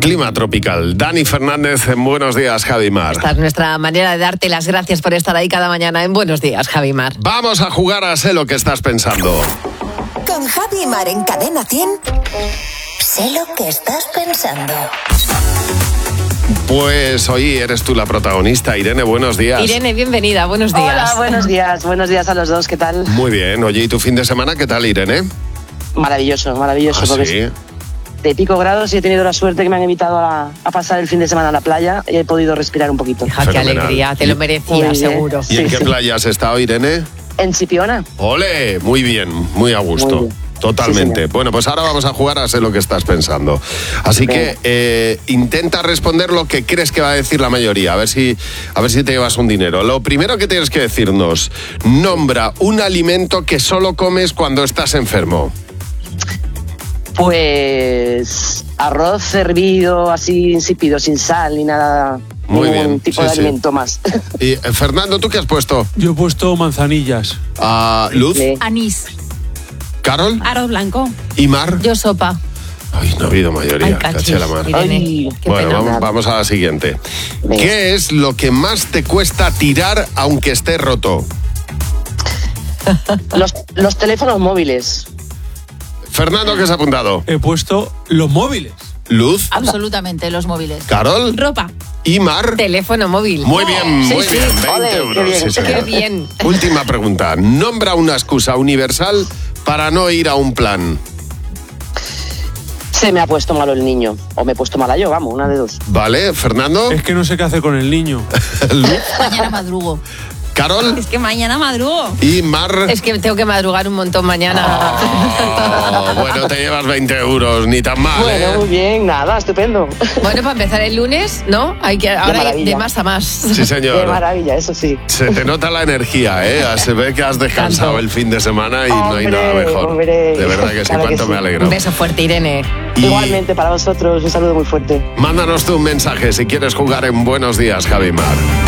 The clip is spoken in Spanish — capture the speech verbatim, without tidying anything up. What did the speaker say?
clima tropical. Dani Fernández en Buenos Días, Javimar. Esta es nuestra manera de darte las gracias por estar ahí cada mañana en Buenos Días, Javimar. Vamos a jugar a Sé lo que estás pensando. Con Javi Mar en Cadena cien, sé lo que estás pensando. Pues hoy eres tú la protagonista. Irene, buenos días. Irene, bienvenida, buenos días. Hola, buenos días, buenos días a los dos, ¿qué tal? Muy bien, oye, ¿y tu fin de semana qué tal, Irene? Maravilloso, maravilloso. ¿Ah, porque sí? de pico grados y he tenido la suerte que me han invitado a, a pasar el fin de semana a la playa y he podido respirar un poquito. Hija, qué Fenomenal. alegría, te lo merecías, seguro. ¿Y en Sí, qué sí. playa has estado, Irene? En Chipiona. ¡Ole! Muy bien, muy a gusto. Muy bien. Totalmente. Sí, bueno, pues ahora vamos a jugar a Sé lo que estás pensando. Así que eh, intenta responder lo que crees que va a decir la mayoría, a ver si, a ver si te llevas un dinero. Lo primero que tienes que decirnos, nombra un alimento que solo comes cuando estás enfermo. Pues arroz hervido, así insípido, sin sal ni nada. Muy ningún bien, tipo sí, de sí. alimento más. Y eh, Fernando, ¿tú qué has puesto? Yo he puesto manzanillas. Ah, Luz, Sí. Anís, Carol arroz blanco. y Mar. Yo sopa. Ay, no ha habido mayoría. Ay, cachis, caché la mar. Irene, Ay. qué Bueno, pena. vamos, vamos a la siguiente. Venga. ¿Qué es lo que más te cuesta tirar aunque esté roto? Los, los teléfonos móviles. Fernando, ¿qué has apuntado? He puesto los móviles. Luz, Absolutamente, los móviles. Carol Ropa. y Mar. Teléfono móvil. Muy bien, Sí, muy sí. bien. veinte Ole, qué euros. bien. sí, Qué señor. bien. Última pregunta. Nombra una excusa universal para no ir a un plan. Se me ha puesto malo el niño. O me he puesto mala yo, vamos, una de dos. ¿Vale, Fernando? Es que no sé qué hacer con el niño. Luz, Mañana madrugo. Carol Es que mañana madrugo. y Mar. Es que tengo que madrugar un montón mañana. Oh, bueno, te llevas veinte euros, ni tan mal, Bueno, ¿eh? muy bien, nada, estupendo. Bueno, para empezar el lunes, ¿no? Hay que ahora hay maravilla. de más a más. Sí, Qué señor. maravilla, eso sí. Se te nota la energía, ¿eh? Se ve que has descansado Tanto. el fin de semana y no hay Hombre, nada mejor. hombre. De verdad que sí, Claro que cuánto sí. me alegro. Un beso fuerte, Irene. Y Igualmente para vosotros, un saludo muy fuerte. mándanos tú un mensaje si quieres jugar en Buenos Días, Javimar.